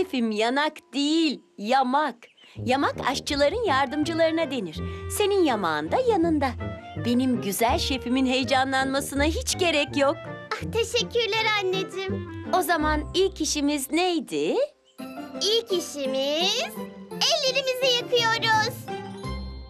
şefim yanak değil, yamak. Yamak aşçıların yardımcılarına denir. Senin yamağın da yanında. Benim güzel şefimin heyecanlanmasına hiç gerek yok. Ah, teşekkürler anneciğim. O zaman ilk işimiz neydi? İlk işimiz ellerimizi yıkıyoruz.